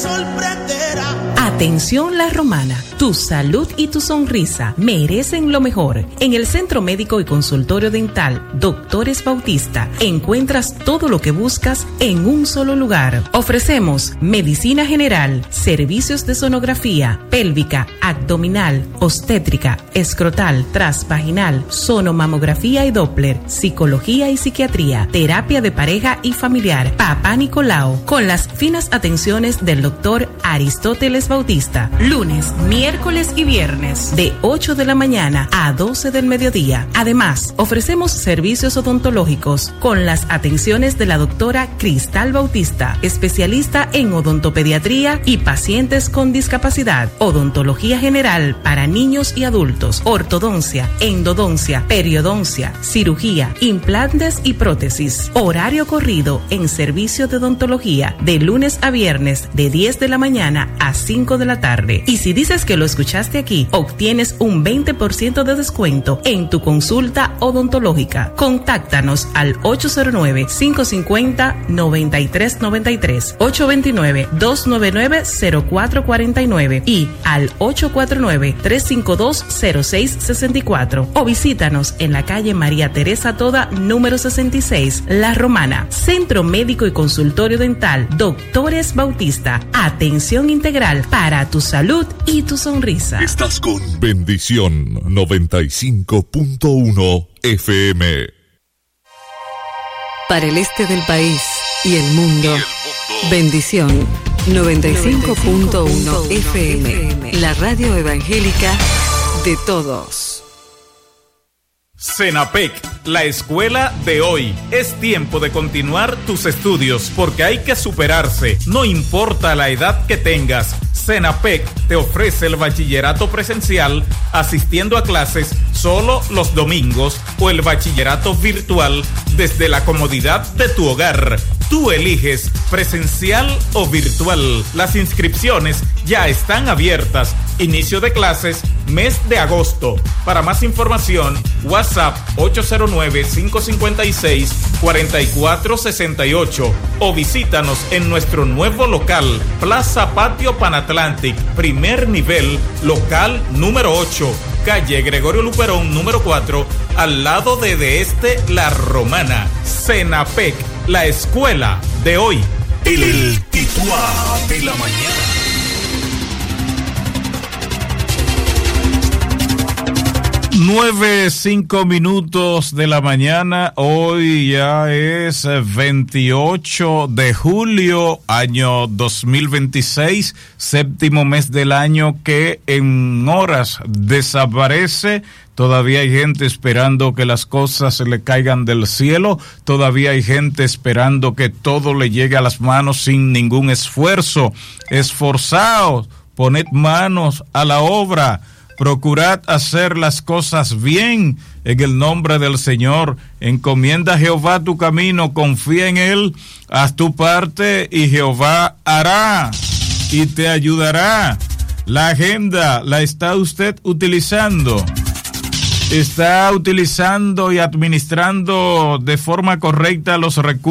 sorprenderá. Atención La Romana, tu salud y tu sonrisa merecen lo mejor. En el Centro Médico y Consultorio Dental Doctores Bautista encuentras todo lo que buscas en un solo lugar. Ofrecemos medicina general, servicios de sonografía, pélvica, abdominal, obstétrica, escrotal, transvaginal, sonomamografía y Doppler, psicología y psiquiatría, terapia de pareja y familiar, Papá Nicolau, con las finas atenciones del doctor Aristóteles Bautista. Lunes, miércoles y viernes de 8 de la mañana a 12 del mediodía. Además, ofrecemos servicios odontológicos con las atenciones de la doctora Cristal Bautista, especialista en odontopediatría y pacientes con discapacidad, odontología general para niños y adultos, ortodoncia, endodoncia, periodoncia, cirugía, implantes y prótesis. Horario corrido en servicio de odontología de lunes a viernes de 10 de la mañana a 5 de la tarde. Y si dices que lo escuchaste aquí, obtienes un 20% de descuento en tu consulta odontológica. Contáctanos al 809-550-9393, 829-299-0449 y al 849-352-0664 o visítanos en la calle María Teresa Toda, número 66, La Romana. Centro Médico y Consultorio Dental Doctores Bautista. Atención integral para tu salud y tu sonrisa. Estás con Bendición 95.1 FM. Para el este del país y el mundo, Bendición 95.1 FM, la radio evangélica de todos. Senapec, la escuela de hoy. Es tiempo de continuar tus estudios porque hay que superarse, no importa la edad que tengas. Senapec te ofrece el bachillerato presencial asistiendo a clases solo los domingos o el bachillerato virtual desde la comodidad de tu hogar. Tú eliges presencial o virtual. Las inscripciones ya están abiertas. Inicio de clases mes de agosto. Para más información, WhatsApp 809-556-4468 o visítanos en nuestro nuevo local, Plaza Patio Panatlantic, primer nivel, local número 8, calle Gregorio Luperón, número 4, al lado de Este La Romana. Senapec, la escuela de hoy. El titular de la mañana. 9:05 de la mañana. Hoy ya es 28 de julio, año 2026, séptimo mes del año que en horas desaparece. Todavía hay gente esperando que las cosas se le caigan del cielo. Todavía hay gente esperando que todo le llegue a las manos sin ningún esfuerzo. Esforzaos, poned manos a la obra. Procurad hacer las cosas bien en el nombre del Señor. Encomienda a Jehová tu camino, confía en Él, haz tu parte y Jehová hará y te ayudará. La agenda, ¿la está usted utilizando? ¿Está utilizando y administrando de forma correcta los recursos